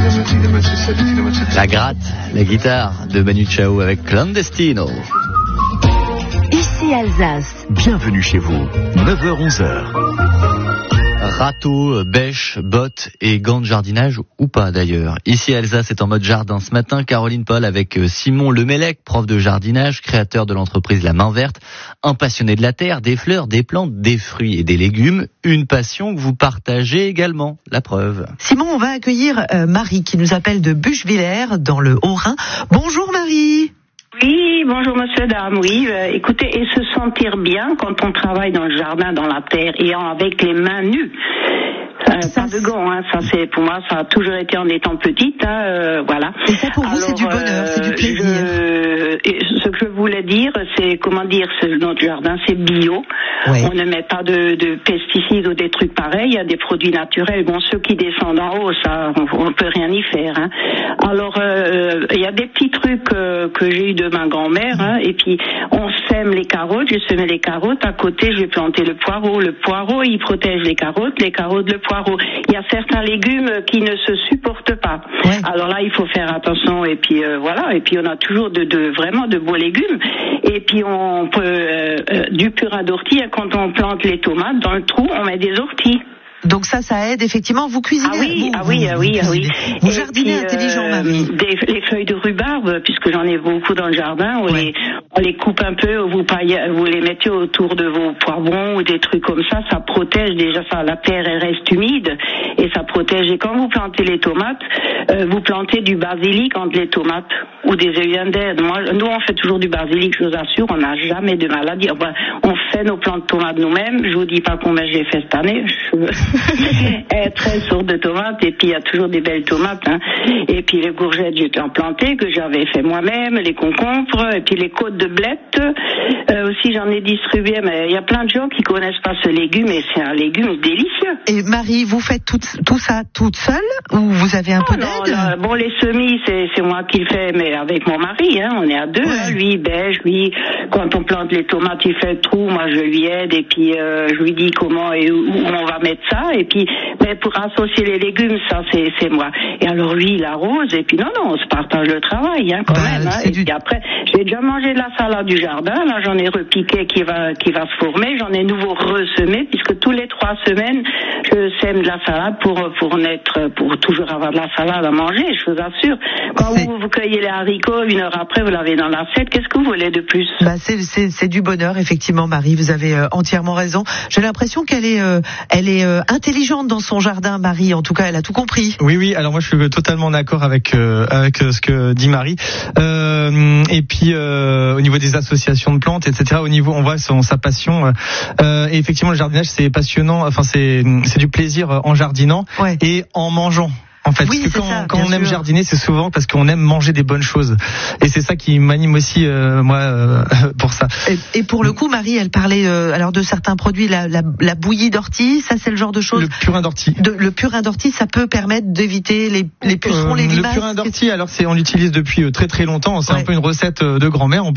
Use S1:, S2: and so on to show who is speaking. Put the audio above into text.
S1: La gratte, la guitare de Manu Chao avec Clandestino.
S2: Ici Alsace.
S3: Bienvenue chez vous, 9h-11h.
S1: Râteau, bêche, bottes et gants de jardinage, ou pas d'ailleurs. Ici Alsace est en mode jardin ce matin. Caroline Paul avec Simon Lemellec, prof de jardinage, créateur de l'entreprise La Main Verte, un passionné de la terre, des fleurs, des plantes, des fruits et des légumes. Une passion que vous partagez également, la preuve.
S2: Simon, on va accueillir Marie qui nous appelle de Buchwiller dans le Haut-Rhin. Bonjour Marie.
S4: Oui, bonjour monsieur, dame, oui. Écoutez, et se sentir bien quand on travaille dans le jardin, dans la terre, et avec les mains nues. Pas de gants, hein. Ça c'est pour moi, ça a toujours été en étant petite, hein, voilà.
S2: Et ça pour vous c'est du bonheur, c'est du plaisir.
S4: Ce que je voulais dire, c'est comment dire, notre jardin c'est bio. Ouais. On ne met pas de pesticides ou des trucs pareils. Il y a des produits naturels. Bon, ceux qui descendent en haut, ça, on peut rien y faire. Hein. Alors, il y a des petits trucs que j'ai eu de ma grand-mère. Hein, et puis, on sème les carottes. J'ai semé les carottes. À côté, j'ai planté le poireau. Le poireau, il protège les carottes le poireau. Il y a certains légumes qui ne se supportent pas. Ouais. Alors là, il faut faire attention. Et puis voilà. Et puis, on a toujours vraiment de beaux légumes. Et puis, on peut du purin d'ortie. Quand on plante les tomates dans le trou, on met des orties.
S2: Donc ça aide effectivement. Vous cuisinez.
S4: Ah oui.
S2: Vous jardinez intelligent, Marie.
S4: Les feuilles de rhubarbe, puisque j'en ai beaucoup dans le jardin, on les coupe un peu, vous les mettez autour de vos poivrons ou des trucs comme ça. Ça protège déjà ça. La terre elle reste humide et ça protège. Et quand vous plantez les tomates, vous plantez du basilic entre les tomates ou des œillets d'aide. Nous on fait toujours du basilic, je vous assure, on n'a jamais de maladie. Enfin, on fait nos plantes de tomates nous-mêmes. Je vous dis pas combien j'ai fait cette année. Elle est très sourde de tomates et puis il y a toujours des belles tomates. Hein. Et puis les courgettes j'ai planté que j'avais fait moi-même, les concombres et puis les côtes de blettes aussi j'en ai distribué. Mais il y a plein de gens qui connaissent pas ce légume et c'est un légume délicieux.
S2: Et Marie, vous faites tout ça toute seule ou vous avez un peu d'aide?
S4: Bon, les semis c'est moi qui le fais mais avec mon mari. Hein, on est à deux. Ouais. Hein, lui bêche, lui quand on plante les tomates il fait le trou, moi je lui aide et puis je lui dis comment et où on va mettre ça. Et puis, mais pour associer les légumes, ça c'est moi. Et alors lui, il arrose. Et puis non, on se partage le travail, hein, quand même. Hein. Et puis après, j'ai déjà mangé de la salade du jardin. Là, j'en ai repiqué qui va se former. J'en ai nouveau ressemé puisque tous les 3 semaines, je sème de la salade pour toujours avoir de la salade à manger. Je vous assure. Quand vous cueillez les haricots, 1 heure après, vous l'avez dans l'assiette. Qu'est-ce que vous voulez de plus?
S2: C'est du bonheur, effectivement, Marie. Vous avez entièrement raison. J'ai l'impression qu'elle est intelligente dans son jardin, Marie. En tout cas, elle a tout compris.
S5: Oui. Alors moi, je suis totalement d'accord avec ce que dit Marie. Et puis au niveau des associations de plantes, etc. Au niveau, on voit sa passion. Et effectivement, le jardinage, c'est passionnant. Enfin, c'est du plaisir en jardinant et en mangeant. En fait,
S2: oui,
S5: quand on aime jardiner, c'est souvent parce qu'on aime manger des bonnes choses. Et c'est ça qui m'anime aussi, moi, pour ça.
S2: Et pour le coup, Marie, elle parlait alors de certains produits, la bouillie d'ortie, ça c'est le genre de choses.
S5: Le purin d'ortie.
S2: Le purin d'ortie, ça peut permettre d'éviter les pucerons, les limaces.
S5: Le purin d'ortie, alors on l'utilise depuis très très longtemps. C'est un peu une recette de grand-mère.